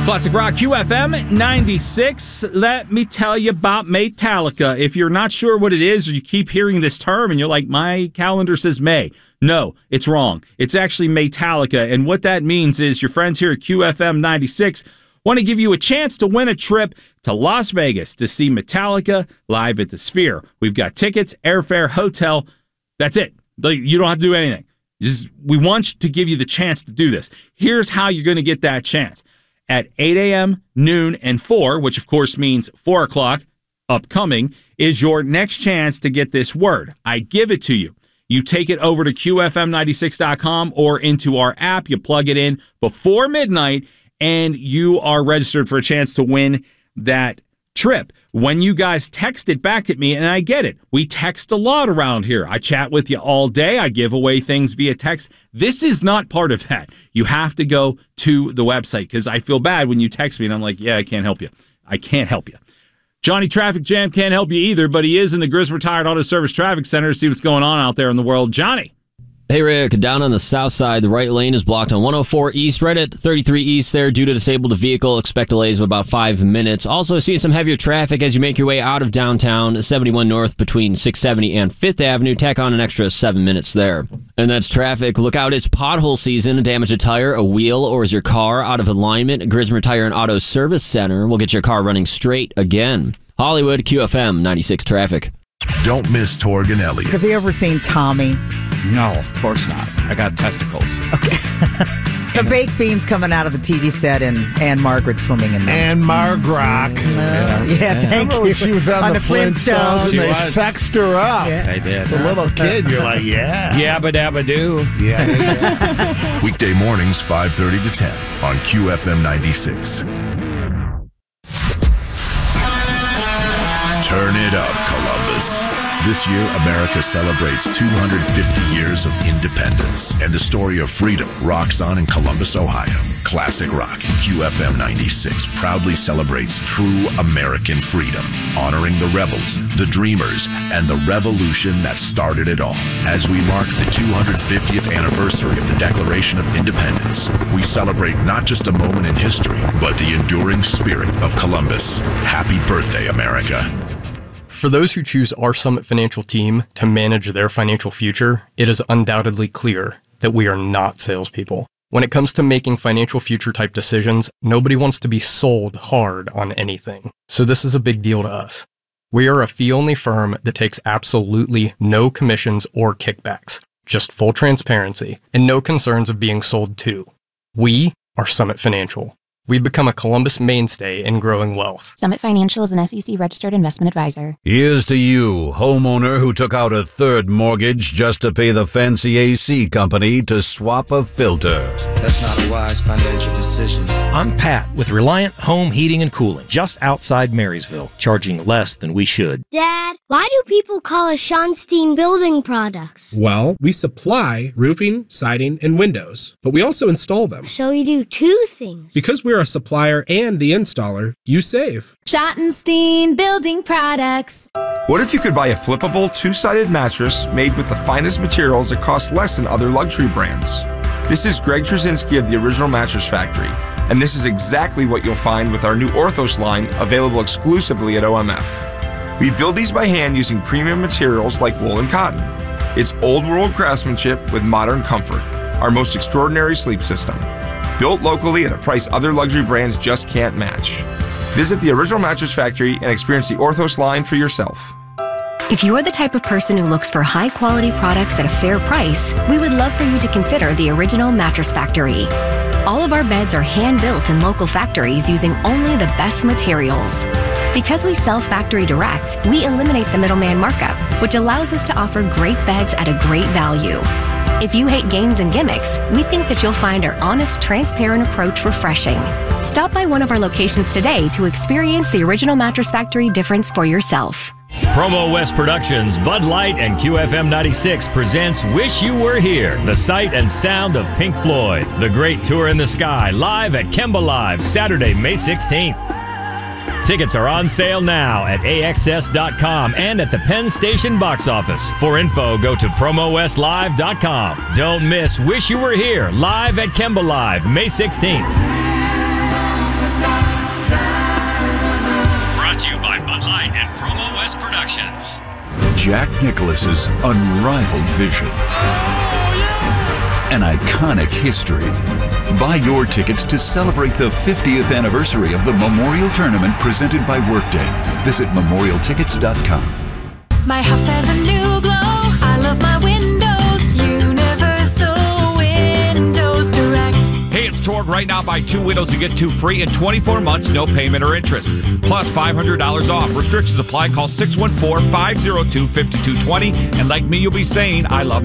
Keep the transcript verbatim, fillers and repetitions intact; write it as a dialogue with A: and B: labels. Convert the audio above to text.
A: Classic Rock Q F M ninety-six. Let me tell you about Maytalica. If you're not sure what it is, or you keep hearing this term and you're like, my calendar says May. No, it's wrong. It's actually Maytalica. And what that means is your friends here at Q F M ninety-six want to give you a chance to win a trip to Las Vegas to see Metallica live at the Sphere. We've got tickets, airfare, hotel. That's it. You don't have to do anything. Just, we want to give you the chance to do this. Here's how you're going to get that chance. At eight a.m., noon, and four, which of course means four o'clock, upcoming, is your next chance to get this word. I give it to you. You take it over to Q F M ninety-six dot com or into our app. You plug it in before midnight, and you are registered for a chance to win that trip. When you guys text it back at me, and I get it, we text a lot around here. I chat with you all day. I give away things via text. This is not part of that. You have to go to the website because I feel bad when you text me and I'm like, yeah, I can't help you. I can't help you. Johnny Traffic Jam can't help you either, but he is in the Griswold Retired Auto Service Traffic Center to see what's going on out there in the world. Johnny.
B: Hey, Rick, down on the south side, the right lane is blocked on one oh four East, right at thirty-three East there due to disabled vehicle. Expect delays of about five minutes. Also, seeing some heavier traffic as you make your way out of downtown, seventy-one North between six seventy and fifth Avenue. Tack on an extra seven minutes there. And that's traffic. Look out, it's pothole season. Damage a tire, a wheel, or is your car out of alignment? Griswold Tire and Auto Service Center will get your car running straight again. Hollywood, Q F M ninety-six traffic.
C: Don't miss Torg and Elliott.
D: Have you ever seen Tommy?
A: No, of course not. I got testicles.
D: Okay. The baked beans coming out of the T V set and Anne Margaret swimming in them.
E: Anne Margrock.
D: Uh, yeah, yeah, thank
E: Remember
D: you.
E: when she was on,
D: on
E: the,
D: the
E: Flintstones,
D: Flintstones.
E: and
A: She
E: they
A: was.
E: sexed her up.
D: Yeah.
A: I did.
E: The little kid, you're like, yeah.
A: Yabba dabba doo.
E: Yeah. yeah.
C: Weekday mornings, five thirty to ten on Q F M ninety-six. Turn it up, Columbus. This year, America celebrates two hundred fifty years of independence, and the story of freedom rocks on in Columbus, Ohio. Classic Rock, Q F M ninety-six proudly celebrates true American freedom, honoring the rebels, the dreamers, and the revolution that started it all. As we mark the two hundred fiftieth anniversary of the Declaration of Independence, we celebrate not just a moment in history, but the enduring spirit of Columbus. Happy birthday, America.
F: For those who choose our Summit Financial team to manage their financial future, it is undoubtedly clear that we are not salespeople. When it comes to making financial future type decisions, nobody wants to be sold hard on anything. So this is a big deal to us. We are a fee-only firm that takes absolutely no commissions or kickbacks, just full transparency and no concerns of being sold to. We are Summit Financial. We've become a Columbus mainstay in growing wealth.
G: Summit Financial is an S E C-registered investment advisor.
H: Here's to you, homeowner who took out a third mortgage just to pay the fancy A C company to swap a filter.
I: That's not a wise financial decision.
J: I'm Pat with Reliant Home Heating and Cooling, just outside Marysville, charging less than we should.
K: Dad, why do people call us Schonstein Building Products?
L: Well, we supply roofing, siding, and windows, but we also install them.
K: So you do two things.
L: Because we're a supplier and the installer, you save.
M: Schottenstein Building Products.
N: What if you could buy a flippable two-sided mattress made with the finest materials that cost less than other luxury brands? This is Greg Trzynski of the Original Mattress Factory, and this is exactly what you'll find with our new Orthos line available exclusively at O M F. We build these by hand using premium materials like wool and cotton. It's old-world craftsmanship with modern comfort, our most extraordinary sleep system. Built locally at a price other luxury brands just can't match. Visit the Original Mattress Factory and experience the Orthos line for yourself.
O: If you're the type of person who looks for high-quality products at a fair price, we would love for you to consider the Original Mattress Factory. All of our beds are hand-built in local factories using only the best materials. Because we sell factory direct, we eliminate the middleman markup, which allows us to offer great beds at a great value. If you hate games and gimmicks, we think that you'll find our honest, transparent approach refreshing. Stop by one of our locations today to experience the Original Mattress Factory difference for yourself.
P: Promo West Productions, Bud Light, and Q F M ninety-six presents Wish You Were Here, the sight and sound of Pink Floyd. The Great Tour in the Sky, live at Kemba Live, Saturday, May sixteenth. Tickets are on sale now at A X S dot com and at the Penn Station box office. For info, go to promo west live dot com. Don't miss Wish You Were Here, live at Kemba Live, May sixteenth. Promo West Productions.
C: Jack Nicklaus's unrivaled vision. An iconic history. Buy your tickets to celebrate the fiftieth anniversary of the Memorial Tournament presented by Workday. Visit memorial tickets dot com.
M: My house has a new glow. I love my windows. Universal Windows Direct.
Q: Hey, it's Torg. Right now, buy two windows and get two free in twenty-four months, no payment or interest. Plus five hundred dollars off. Restrictions apply. Call six one four, five oh two, five two two zero. And like me, you'll be saying, I love